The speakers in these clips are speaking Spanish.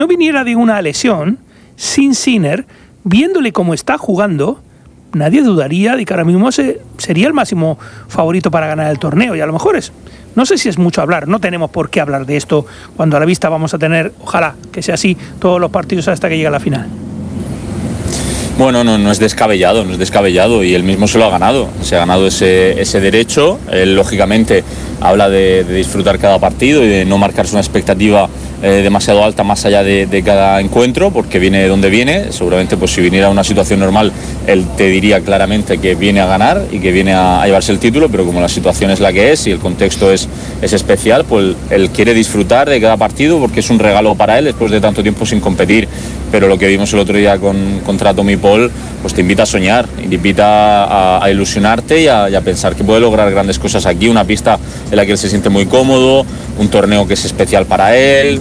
no viniera de una lesión, sin Sinner, viéndole cómo está jugando, nadie dudaría de que ahora mismo sería el máximo favorito para ganar el torneo. Y a lo mejor no sé si es mucho hablar, no tenemos por qué hablar de esto cuando a la vista vamos a tener, ojalá que sea así, todos los partidos hasta que llegue a la final. Bueno, no es descabellado y él mismo se lo ha ganado, se ha ganado ese derecho. Él lógicamente habla de disfrutar cada partido y de no marcarse una expectativa demasiado alta más allá de cada encuentro, porque viene de donde viene. Seguramente pues si viniera una situación normal él te diría claramente que viene a ganar y que viene a llevarse el título, pero como la situación es la que es y el contexto es especial, pues él quiere disfrutar de cada partido porque es un regalo para él después de tanto tiempo sin competir. Pero lo que vimos el otro día contra Tommy Paul, pues te invita a soñar, te invita a ilusionarte y a pensar que puede lograr grandes cosas aquí, una pista en la que él se siente muy cómodo, un torneo que es especial para él.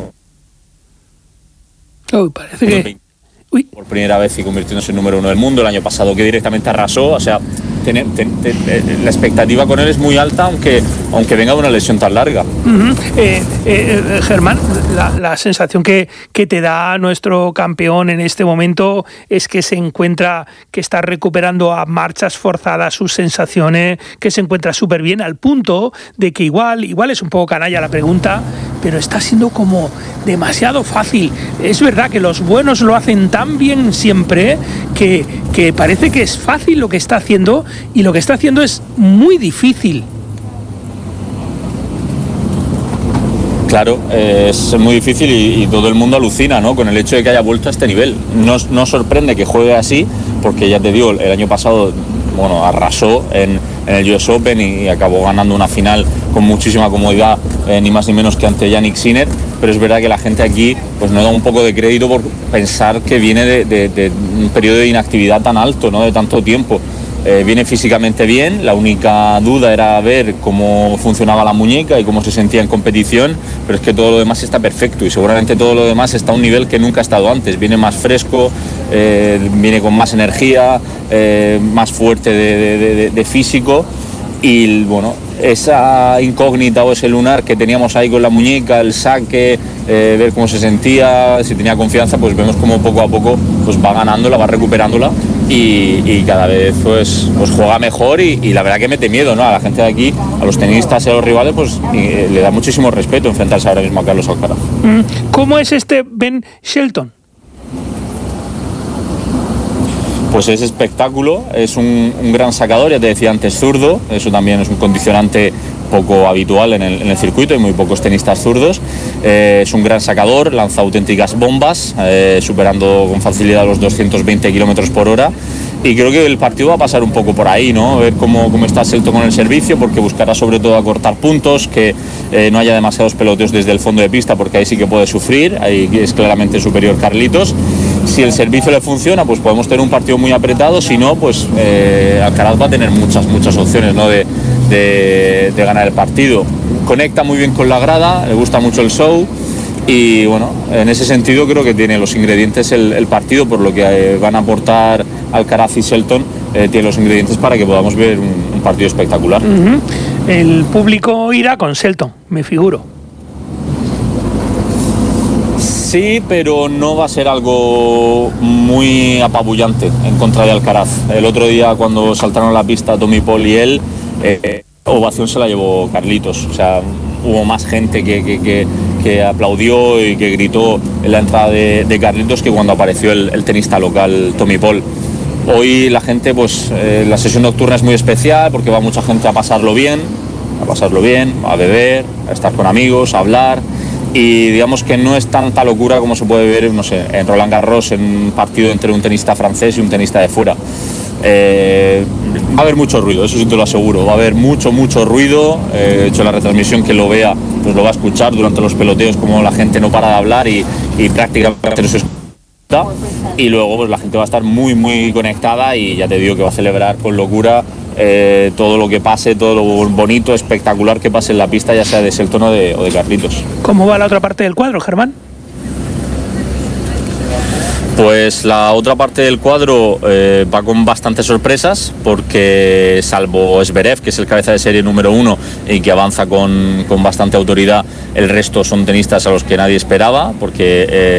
Parece que... Por primera vez y convirtiéndose en número 1 del mundo, el año pasado que directamente arrasó, o sea, la expectativa con él es muy alta, aunque venga de una lesión tan larga. Germán, la sensación que te da nuestro campeón en este momento es que que está recuperando a marchas forzadas sus sensaciones, que se encuentra súper bien, al punto de que igual es un poco canalla la pregunta, pero está siendo como demasiado fácil. Es verdad que los buenos lo hacen tan bien siempre que parece que es fácil lo que está haciendo, y lo que está haciendo es muy difícil. Claro, es muy difícil y todo el mundo alucina, ¿no?, con el hecho de que haya vuelto a este nivel. No sorprende que juegue así, porque ya te digo, el año pasado arrasó en el US Open y acabó ganando una final con muchísima comodidad, ni más ni menos que ante Jannik Sinner. Pero es verdad que la gente aquí pues no da un poco de crédito por pensar que viene de un periodo de inactividad tan alto, ¿no?, de tanto tiempo. Viene físicamente bien, la única duda era ver cómo funcionaba la muñeca y cómo se sentía en competición, pero es que todo lo demás está perfecto y seguramente todo lo demás está a un nivel que nunca ha estado antes. Viene más fresco, viene con más energía, más fuerte de físico, y bueno, esa incógnita o ese lunar que teníamos ahí con la muñeca, el saque, ver cómo se sentía, si tenía confianza, pues vemos como poco a poco pues va ganándola, va recuperándola y cada vez pues juega mejor y la verdad que mete miedo, ¿no?, a la gente de aquí, a los tenistas y a los rivales, pues le da muchísimo respeto enfrentarse ahora mismo a Carlos Alcaraz. ¿Cómo es este Ben Shelton? Pues es espectáculo, es un gran sacador, ya te decía antes, zurdo, eso también es un condicionante poco habitual en el circuito, hay muy pocos tenistas zurdos. Es un gran sacador, lanza auténticas bombas, superando con facilidad los 220 km por hora. Y creo que el partido va a pasar un poco por ahí, ¿no? Ver cómo está Shelton con el servicio, porque buscará sobre todo acortar puntos, que no haya demasiados peloteos desde el fondo de pista, porque ahí sí que puede sufrir, ahí es claramente superior Carlitos. Si el servicio le funciona, pues podemos tener un partido muy apretado, si no, pues Alcaraz va a tener muchas opciones, ¿no?, de ganar el partido. Conecta muy bien con la grada, le gusta mucho el show. Y bueno, en ese sentido creo que tiene los ingredientes el partido, por lo que van a aportar Alcaraz y Shelton, tiene los ingredientes para que podamos ver un partido espectacular. El público irá con Shelton, me figuro. Sí, pero no va a ser algo muy apabullante en contra de Alcaraz. El otro día cuando saltaron a la pista Tommy Paul y él, ovación se la llevó Carlitos. O sea, hubo más gente que aplaudió y que gritó en la entrada de Carlitos que cuando apareció el tenista local Tommy Paul. Hoy la gente, pues la sesión nocturna es muy especial porque va mucha gente a pasarlo bien, a beber, a estar con amigos, a hablar. Y digamos que no es tanta locura como se puede ver, no sé, en Roland Garros, en un partido entre un tenista francés y un tenista de fuera. Va a haber mucho ruido, eso sí te lo aseguro, va a haber mucho ruido. De hecho, la retransmisión que lo vea pues lo va a escuchar durante los peloteos, como la gente no para de hablar y prácticamente no se escucha. Y luego pues la gente va a estar muy conectada y ya te digo que va a celebrar con locura todo lo que pase, todo lo bonito, espectacular que pase en la pista, ya sea de Shelton o de Carlitos. ¿Cómo va la otra parte del cuadro, Germán? Pues la otra parte del cuadro va con bastantes sorpresas, porque salvo Zverev, que es el cabeza de serie número 1 y que avanza con bastante autoridad, el resto son tenistas a los que nadie esperaba, porque